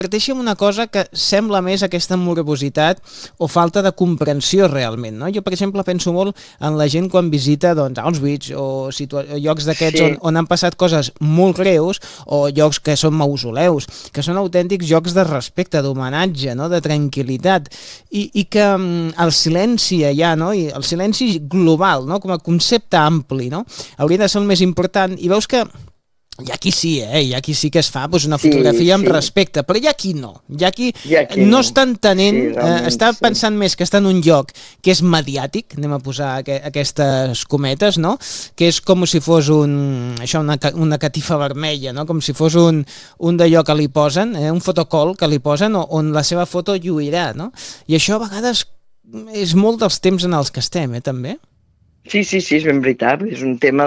parteixi amb una cosa que sembla més aquesta morbositat o falta de comprensió realment, no? Jo, per exemple, penso molt en la gent quan visita Auschwitz o llocs d'aquests on han passat coses molt greus o llocs que són mausoleus, que són autèntics llocs de respecte, d'homenatge, no? De tranquil·litat, i que el silenci allà, no? I el silenci global, no? Com a concepte ampli, no? Hauria de ser el més important, i veus que hi ha qui sí, hi ha qui sí que es fa una fotografia amb respecte, però hi ha qui no. Hi ha qui no està entenent, està pensant més que està en un lloc que és mediàtic, anem a posar aquestes cometes, no? Que és com si fos una catifa vermella, no? Com si fos un d'allò que li posen, un fotocol que li posen on la seva foto lluirà, no? I això a vegades és molt dels temps en els que estem, també. Sí, és ben veritat, és un tema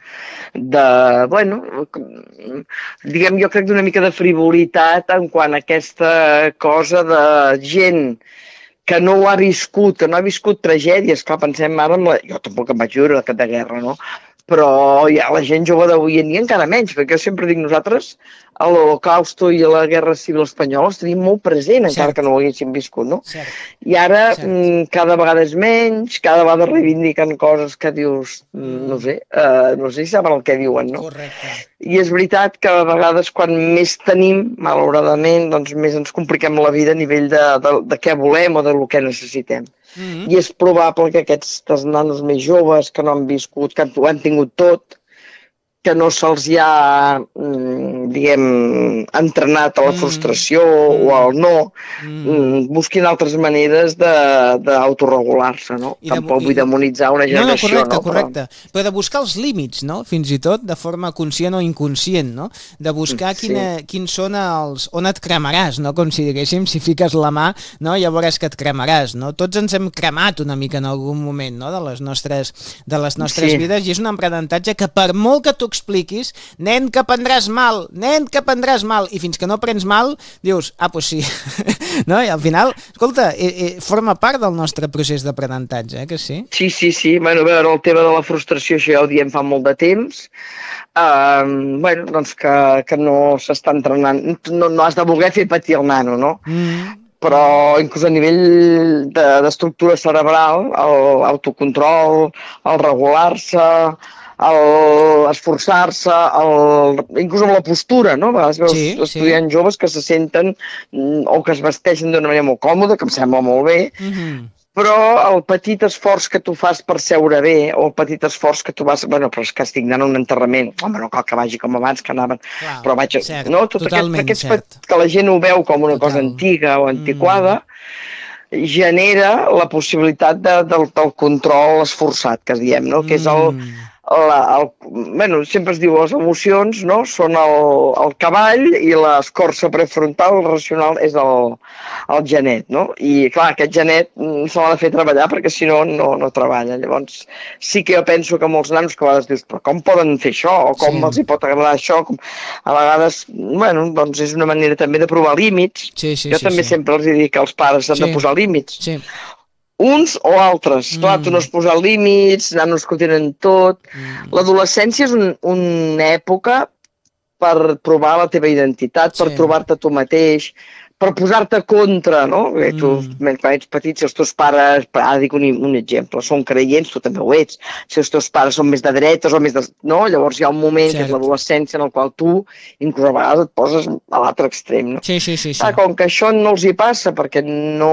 bueno, diguem, jo crec d'una mica de frivolitat en quant a aquesta cosa de gent que no ho ha viscut, que no ha viscut tragèdies, clar, pensem ara jo tampoc em vaig viure de guerra, no? Però ja la gent jove d'avui en dia encara menys, perquè jo sempre dic nosaltres a l'Holocausto i a la Guerra Civil Espanyola els tenim molt present, encara que no ho haguéssim viscut, no? I ara cada vegada és menys, cada vegada reivindiquen coses que dius, no sé si saben el que diuen, no? Correcte. I és veritat que a vegades quan més tenim, malauradament, doncs més ens compliquem la vida a nivell de què volem o del que necessitem. I és probable que aquests nanos més joves que no han viscut, que ho han tingut tot, que no se'ls ha, diguem, entrenat a la frustració o al no, busquin altres maneres d'autoregular-se, no? Tampoc vull demonitzar una generació, no? Correcte. Però de buscar els límits, no? Fins i tot de forma conscient o inconscient, no? De buscar quins són els... on et cremaràs, no? Com si diguéssim, si fiques la mà, no? Ja veuràs que et cremaràs, no? Tots ens hem cremat una mica en algun moment, no? De les nostres vides, i és un aprenentatge que per molt que tu expliquis, nen, que prendràs mal, i fins que no prens mal, dius, doncs sí, no? I al final, escolta, forma part del nostre procés d'aprenentatge, que sí? Sí, bueno, a veure, el tema de la frustració, això ja ho diem fa molt de temps, bueno, doncs que no s'està entrenant, no has de voler fer patir el nano, no? Però inclús a nivell d'estructura cerebral, l'autocontrol, el regular-se, esforçar-se, inclús amb la postura, no? A vegades veus estudiants joves que se senten o que es vesteixen d'una manera molt còmoda, que em sembla molt bé, però el petit esforç que tu fas per seure bé, o el petit esforç que tu vas... Bueno, però és que estic anant a un enterrament, home, no cal que vagi com abans, que anaven... Però vaig... No? Tot aquest que la gent ho veu com una cosa antiga o antiquada, genera la possibilitat del control esforçat, que diem, no? Que és bueno, sempre es diu les emocions, no? Són el cavall i l'escorça prefrontal, el racional és el genet, no? I clar, aquest genet se l'ha de fer treballar perquè si no, no treballa. Llavors sí que jo penso que molts nanos que a vegades dius, però com poden fer això? O com els hi pot agradar això? A vegades, bueno, doncs és una manera també de provar límits. Jo també sempre els dic que els pares han de posar límits. Uns o altres. Clar, tu no has posat límits, nanos que ho tenen tot. L'adolescència és una època per provar la teva identitat, per trobar-te tu mateix, per posar-te contra, no? Tu, quan ets petit, si els teus pares, ara dic un exemple, són creients, tu també ho ets, si els teus pares són més de dretes o més de... No? Llavors hi ha un moment, que és l'adolescència, en el qual tu, inclús a vegades, et poses a l'altre extrem, no? Com que això no els hi passa, perquè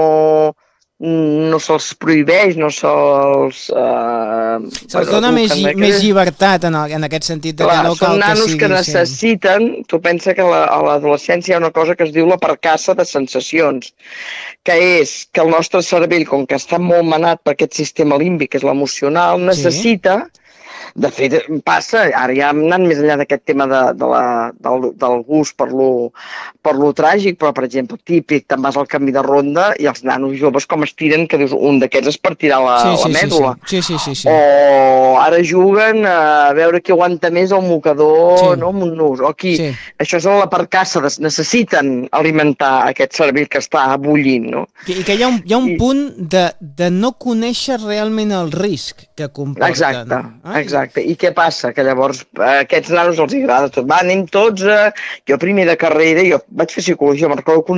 no se'ls prohibeix, no se'ls... Se'ls dona més llibertat en aquest sentit. Clar, són nanos que necessiten... Tu pensa que a l'adolescència hi ha una cosa que es diu la percaça de sensacions, que és que el nostre cervell, com que està molt manat per aquest sistema límbic, que és l'emocional, necessita... De fet, passa, ara ja hem anat més enllà d'aquest tema del gust per lo tràgic, però, per exemple, típic, te'n vas al camí de ronda i els nanos joves com es tiren, que dius, un d'aquests es partirà la mèdula. O ara juguen a veure qui aguanta més el mocador, no, amb un nus. O aquí, això és la percaça, necessiten alimentar aquest cervell que està bullint, no? I que hi ha un punt de no conèixer realment el risc que comporta. Exacte. I què passa? Que llavors a aquests nanos els agrada tot. Va, anem tots jo primer de carrera, jo vaig fer psicologia, me'n recordo que